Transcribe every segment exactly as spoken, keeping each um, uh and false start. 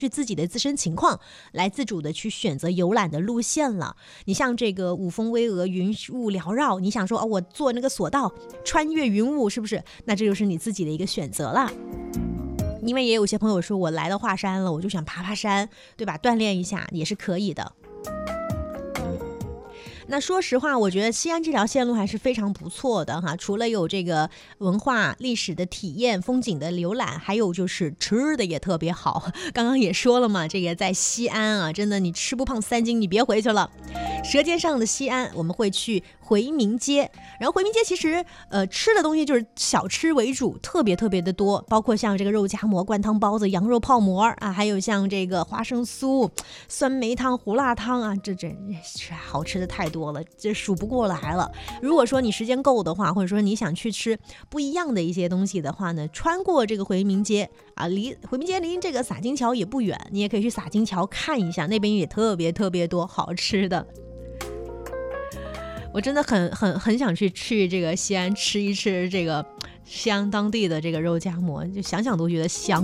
是自己的自身情况来自主的去选择游览的路线了。你像这个五峰巍峨，云雾缭绕，你想说哦，我坐那个索道穿越云雾，是不是？那这就是你自己的一个选择了。因为也有些朋友说我来到华山了，我就想爬爬山，对吧？锻炼一下也是可以的。那说实话，我觉得西安这条线路还是非常不错的哈。除了有这个文化历史的体验、风景的浏览，还有就是吃的也特别好。刚刚也说了嘛，这个在西安啊，真的你吃不胖三斤，你别回去了。舌尖上的西安，我们会去回民街，然后回民街其实呃吃的东西就是小吃为主，特别特别的多，包括像这个肉夹馍、灌汤包子、羊肉泡馍啊，还有像这个花生酥、酸梅汤、胡辣汤啊，这这好吃的太多了，这数不过来了。如果说你时间够的话，或者说你想去吃不一样的一些东西的话呢，穿过这个回民街啊，离回民街离这个洒金桥也不远，你也可以去洒金桥看一下，那边也特别特别多好吃的。我真的很很很想去去这个西安吃一吃这个西安当地的这个肉夹馍，就想想都觉得香。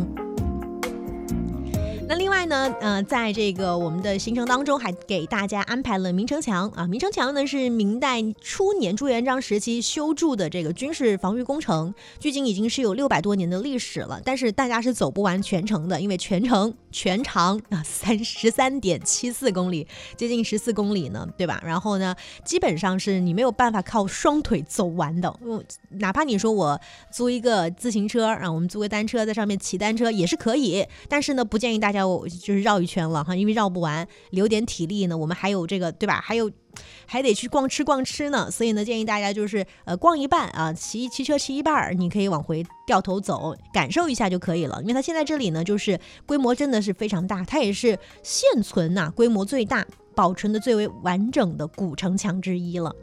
那另外呢，呃，在这个我们的行程当中，还给大家安排了明城墙啊。明城墙呢是明代初年朱元璋时期修筑的这个军事防御工程，距今已经是有六百多年的历史了。但是大家是走不完全程的，因为全程全长啊三十三点七四公里，接近十四公里呢，对吧？然后呢，基本上是你没有办法靠双腿走完的。嗯，哪怕你说我租一个自行车啊，我们租个单车在上面骑单车也是可以，但是呢，不建议大家我就是绕一圈了哈，因为绕不完，留点体力呢，我们还有这个对吧？还有还得去逛吃逛吃呢，所以呢，建议大家就是呃逛一半啊，骑骑车骑一半，你可以往回掉头走，感受一下就可以了。因为它现在这里呢，就是规模真的是非常大，它也是现存呐、啊、规模最大、保存的最为完整的古城墙之一了。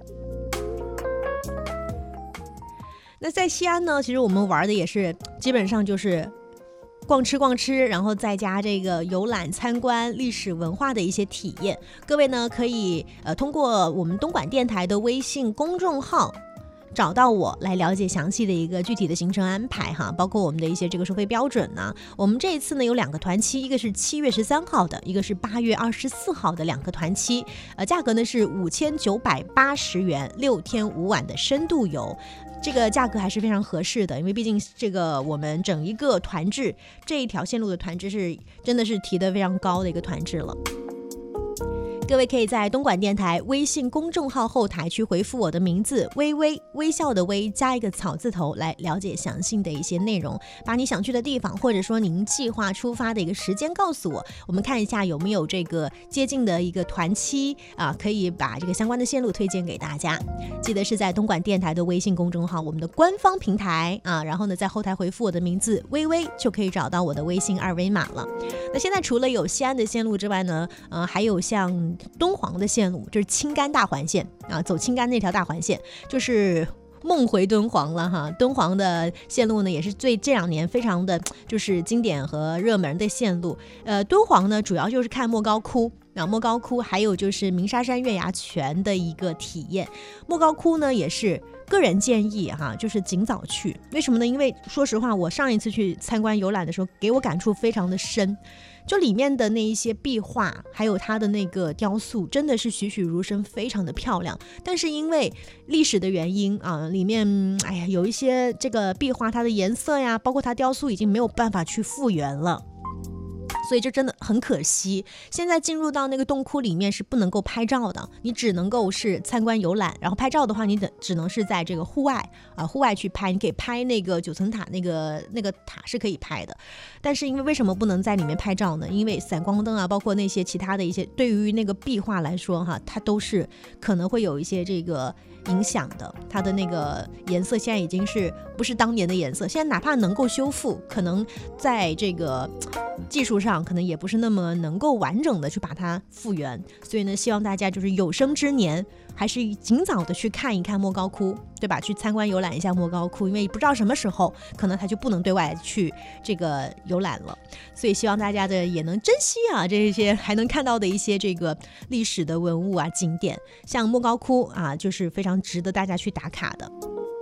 那在西安呢，其实我们玩的也是基本上就是逛吃逛吃，然后再加这个游览参观历史文化的一些体验。各位呢可以呃通过我们东莞电台的微信公众号找到我来了解详细的一个具体的行程安排哈，包括我们的一些这个收费标准呢。我们这一次呢有两个团期，一个是七月十三号的，一个是八月二十四号的两个团期，呃，价格呢是五千九百八十元，六天五晚的深度游。这个价格还是非常合适的，因为毕竟这个我们整一个团制这一条线路的团制是真的是提得非常高的一个团制了。各位可以在东莞电台微信公众号后台去回复我的名字微微，微笑的微加一个草字头，来了解详细的一些内容，把你想去的地方或者说您计划出发的一个时间告诉我，我们看一下有没有这个接近的一个团期啊，可以把这个相关的线路推荐给大家。记得是在东莞电台的微信公众号我们的官方平台啊，然后呢在后台回复我的名字微微，就可以找到我的微信二维码了。那现在除了有西安的线路之外呢，呃，还有像敦煌的线路，就是青甘大环线啊，走青甘那条大环线，就是梦回敦煌了哈。敦煌的线路呢，也是最这两年非常的就是经典和热门的线路。呃，敦煌呢，主要就是看莫高窟。啊，莫高窟还有就是鸣沙山月牙泉的一个体验。莫高窟呢，也是个人建议哈，就是尽早去。为什么呢？因为说实话，我上一次去参观游览的时候，给我感触非常的深。就里面的那一些壁画，还有它的那个雕塑，真的是栩栩如生，非常的漂亮。但是因为历史的原因啊，里面哎呀有一些这个壁画，它的颜色呀，包括它雕塑已经没有办法去复原了。所以这真的很可惜，现在进入到那个洞窟里面是不能够拍照的，你只能够是参观游览，然后拍照的话你只能是在这个户外啊，户外去拍，你可以拍那个九层塔，那个那个塔是可以拍的。但是因为为什么不能在里面拍照呢？因为闪光灯啊，包括那些其他的一些，对于那个壁画来说哈，它都是可能会有一些这个影响的，它的那个颜色现在已经是不是当年的颜色，现在哪怕能够修复，可能在这个技术上可能也不是那么能够完整的去把它复原。所以呢，希望大家就是有生之年还是尽早的去看一看莫高窟，对吧？去参观游览一下莫高窟，因为不知道什么时候可能它就不能对外去这个游览了。所以希望大家的也能珍惜啊，这些还能看到的一些这个历史的文物啊景点，像莫高窟啊，就是非常值得大家去打卡的。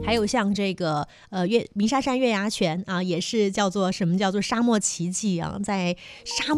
还有像这个呃月鸣沙山月牙泉啊，也是叫做什么叫做沙漠奇迹啊，在沙